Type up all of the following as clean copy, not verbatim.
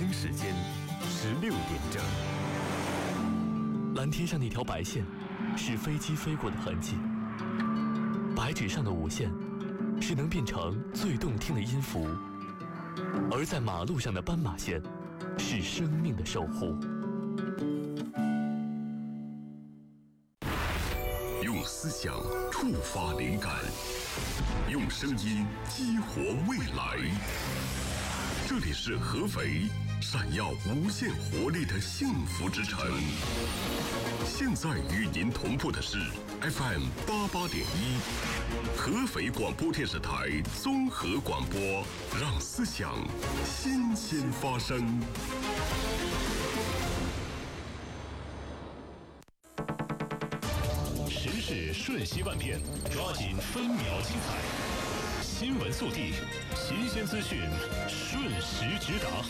京时间16点整。 蓝天上那条白线是飞机飞过的痕迹，白纸上的五线是能变成最动听的音符，而在马路上的斑马线是生命的守护。 用思想触发灵感，用声音激活未来。这里是合肥闪耀无限活力的幸福之城。现在与您同步的是 FM 88.1，合肥广播电视台综合广播，让思想新鲜发生。 时事瞬息万变，抓紧分秒精彩。新闻速递，新鲜资讯，瞬时直达。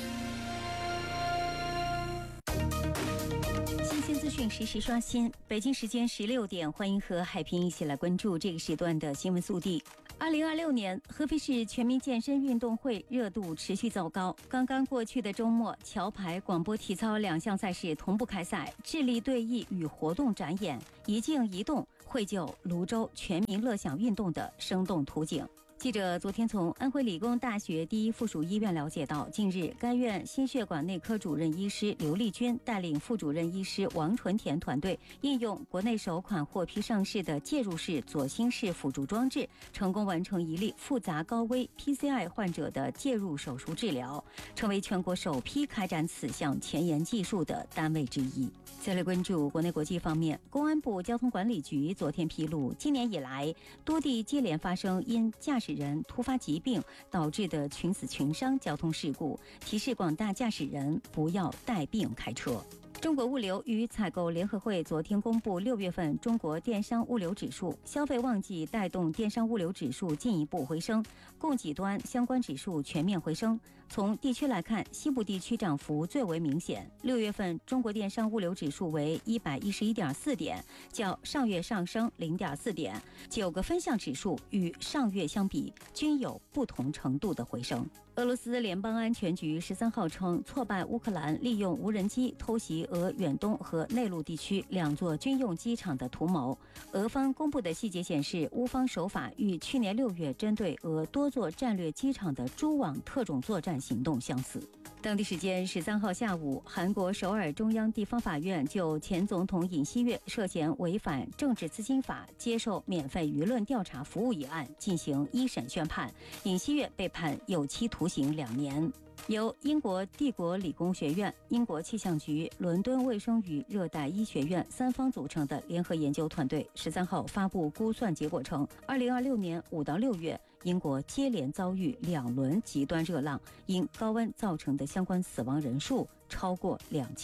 新鲜资讯实时刷新。北京时间16点，欢迎和海平一起来关注这个时段的新闻速递。2026年合肥市全民健身运动会热度持续走高。刚刚过去的周末，桥牌、广播体操2项赛事同步开赛，智力对弈与活动展演，一静一动，绘就泸州全民乐享运动的生动图景。记者昨天从安徽理工大学第一附属医院了解到，近日该院心血管内科主任医师刘丽君带领副主任医师王纯田团队，应用国内首款获批上市的介入式左心室辅助装置，成功完成一例复杂高危 PCI 患者的介入手术治疗，成为全国首批开展此项前沿技术的单位之一。再来关注国内国际方面，公安部交通管理局昨天披露，今年以来多地接连发生因驾驶人突发疾病导致的群死群伤交通事故，提示广大驾驶人不要带病开车。中国物流与采购联合会昨天公布6月份中国电商物流指数，消费旺季带动电商物流指数进一步回升，供给端相关指数全面回升。从地区来看，西部地区涨幅最为明显，6月份中国电商物流指数为111.4点，较上月上升0.4点，9个分项指数与上月相比均有不同程度的回升。俄罗斯联邦安全局13号称，挫败乌克兰利用无人机偷袭俄远东和内陆地区2座军用机场的图谋。俄方公布的细节显示，乌方手法与去年6月针对俄多座战略机场的蛛网特种作战行动相似。当地时间13号下午，韩国首尔中央地方法院就前总统尹锡悦涉嫌违反政治资金法接受免费舆论调查服务一案进行一审宣判，尹锡悦被判有期徒刑2年。由英国帝国理工学院、英国气象局、伦敦卫生与热带医学院3方组成的联合研究团队13号发布估算结果称，2026年5到6月，英国接连遭遇2轮极端热浪，因高温造成的相关死亡人数超过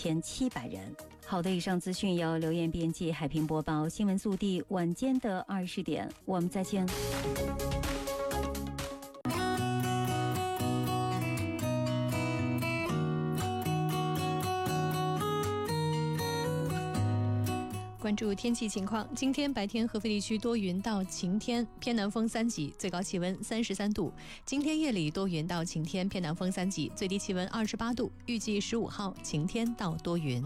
2700人。好的，以上资讯由刘艳编辑，海平播报。新闻速递，晚间的20点，我们再见。 关注天气情况，今天白天合肥地区多云到晴天，偏南风3级，最高气温33度。今天夜里多云到晴天，偏南风3级，最低气温28度。预计15号晴天到多云。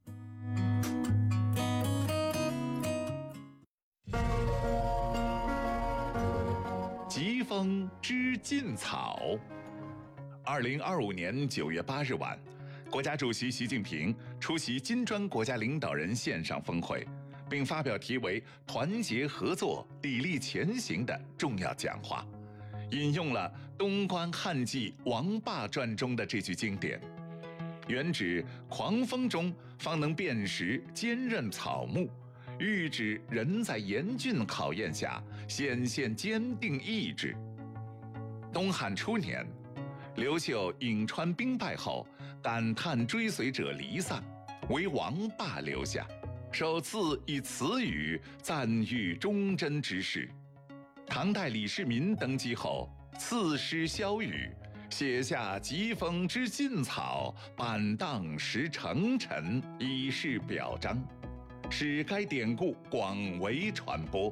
疾风知劲草。2025年9月8日晚，国家主席习近平出席金砖国家领导人线上峰会，并发表题为“团结合作，砥砺前行”的重要讲话，引用了东关汉纪王霸传中的这句经典，原指狂风中方能辨识坚韧草木，喻指人在严峻考验下显现坚定意志。东汉初年，刘秀颍川兵败后，感叹追随者离散，为王霸留下，首次以此语赞誉忠贞之士。唐代李世民登基后，赐诗萧瑀，写下疾风知劲草，板荡识成臣，以示表彰，使该典故广为传播。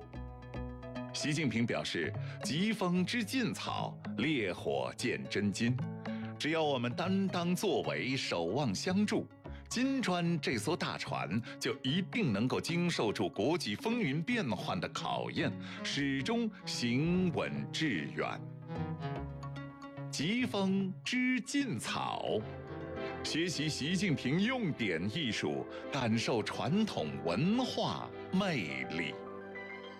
习近平表示，疾风知劲草，烈火见真金， 只要我们担当作为，守望相助，金砖这艘大船就一定能够经受住国际风云变幻的考验，始终行稳致远。疾风知劲草，学习习近平用典艺术，感受传统文化魅力。